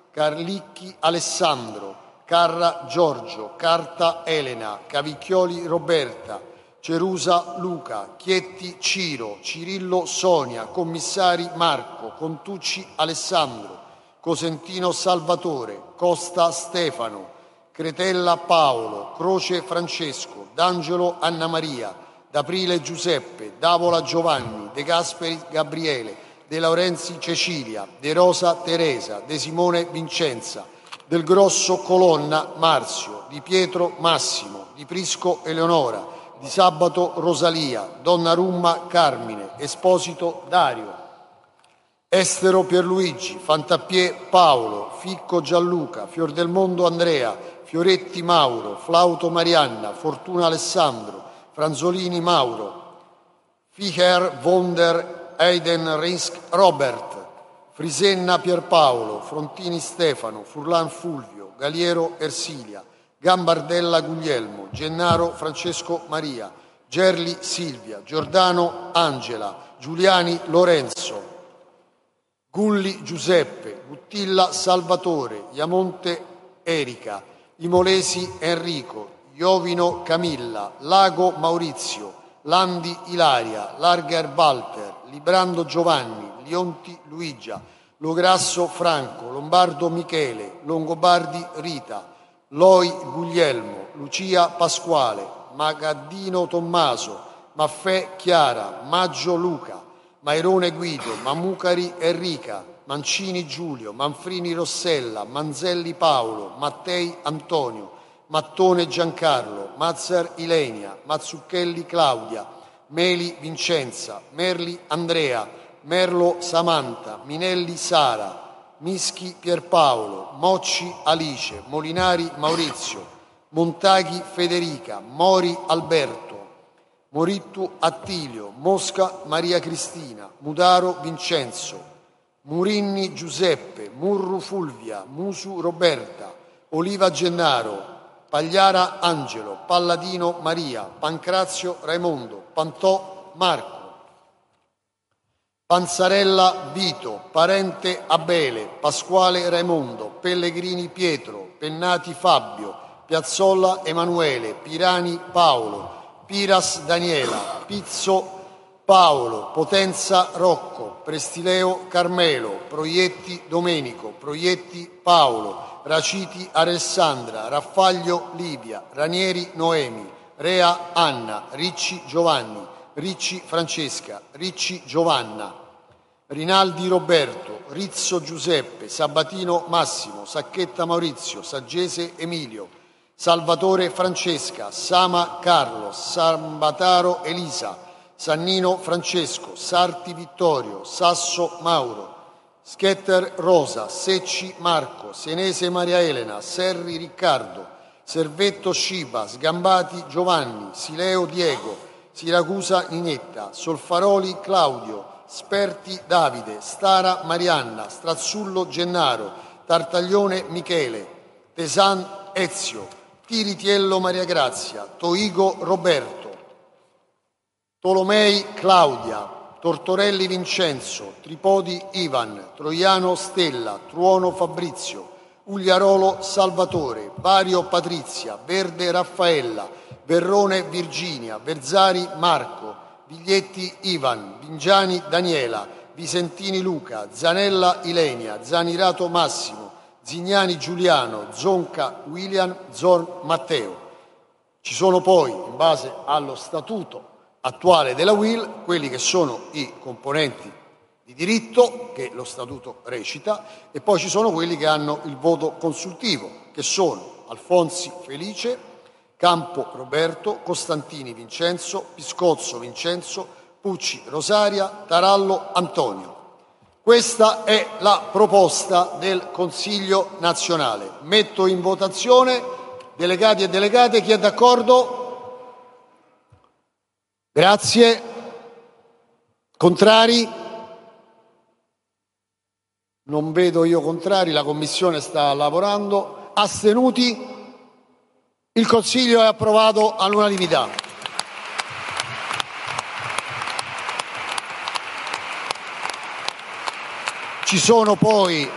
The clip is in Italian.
Carlicchi Alessandro, Carra Giorgio, Carta Elena, Cavicchioli Roberta, Cerusa Luca, Chietti Ciro, Cirillo Sonia, Commissari Marco, Contucci Alessandro, Cosentino Salvatore, Costa Stefano, Cretella Paolo, Croce Francesco, D'Angelo Anna Maria, D'Aprile Giuseppe, D'Avola Giovanni, De Gasperi Gabriele, De Laurenzi Cecilia, De Rosa Teresa, De Simone Vincenza, Del Grosso Colonna Marzio, Di Pietro Massimo, Di Prisco Eleonora, Di Sabato Rosalia, Donnarumma Carmine, Esposito Dario, Estero Pierluigi, Fantappiè Paolo, Ficco Gianluca, Fiordelmondo Andrea, Fioretti Mauro, Flauto Marianna, Fortuna Alessandro, Franzolini Mauro, Ficher von der Eyden Rinsk Robert, Frisenna Pierpaolo, Frontini Stefano, Furlan Fulvio, Galiero Ersilia, Gambardella Guglielmo, Gennaro Francesco Maria, Gerli Silvia, Giordano Angela, Giuliani Lorenzo, Gulli Giuseppe, Guttilla Salvatore, Iamonte Erika, Imolesi Enrico, Iovino Camilla, Lago Maurizio, Landi Ilaria, Larger Walter, Librando Giovanni, Lionti Luigia, Lograsso Franco, Lombardo Michele, Longobardi Rita, Loi Guglielmo, Lucia Pasquale, Magaddino Tommaso, Maffè Chiara, Maggio Luca, Mairone Guido, Mamucari Enrica, Mancini Giulio, Manfrini Rossella, Manzelli Paolo, Mattei Antonio, Mattone Giancarlo, Mazzer Ilenia, Mazzucchelli Claudia, Meli Vincenza, Merli Andrea, Merlo Samantha, Minelli Sara, Mischi Pierpaolo, Mocci Alice, Molinari Maurizio, Montaghi Federica, Mori Alberto, Morittu Attilio, Mosca Maria Cristina, Mudaro Vincenzo, Murinni Giuseppe, Murru Fulvia, Musu Roberta, Oliva Gennaro, Pagliara Angelo, Palladino Maria, Pancrazio Raimondo, Pantò Marco, Panzarella Vito, Parente Abele, Pasquale Raimondo, Pellegrini Pietro, Pennati Fabio, Piazzolla Emanuele, Pirani Paolo, Piras Daniela, Pizzo Paolo, Potenza Rocco, Prestileo Carmelo, Proietti Domenico, Proietti Paolo, Raciti Alessandra, Raffaglio Livia, Ranieri Noemi, Rea Anna, Ricci Giovanni, Ricci Francesca, Ricci Giovanna, Rinaldi Roberto, Rizzo Giuseppe, Sabatino Massimo, Sacchetta Maurizio, Saggese Emilio, Salvatore Francesca, Sama Carlo, Sambataro Elisa, Sannino Francesco, Sarti Vittorio, Sasso Mauro, Schetter Rosa, Secci Marco, Senese Maria Elena, Serri Riccardo, Servetto Sciba, Sgambati Giovanni, Sileo Diego, Siracusa Ninetta, Solfaroli Claudio, Sperti Davide, Stara Marianna, Strazzullo Gennaro, Tartaglione Michele, Tesan Ezio, Tiritiello Maria Grazia, Toigo Roberto, Tolomei Claudia, Tortorelli Vincenzo, Tripodi Ivan, Troiano Stella, Truono Fabrizio, Ugliarolo Salvatore, Vario Patrizia, Verde Raffaella, Verrone Virginia, Verzari Marco, Viglietti Ivan, Vingiani Daniela, Visentini Luca, Zanella Ilenia, Zanirato Massimo, Zignani Giuliano, Zonca William, Zorn Matteo. Ci sono poi, in base allo statuto attuale della UIL, quelli che sono i componenti di diritto, che lo statuto recita, e poi ci sono quelli che hanno il voto consultivo, che sono Alfonsi Felice, Campo Roberto, Costantini Vincenzo, Piscozzo Vincenzo, Pucci Rosaria, Tarallo Antonio. Questa è la proposta del Consiglio nazionale. Metto in votazione, delegati e delegate, chi è d'accordo? Grazie. Contrari? Non vedo io contrari, la Commissione sta lavorando. Astenuti? Il Consiglio è approvato all'unanimità. Ci sono poi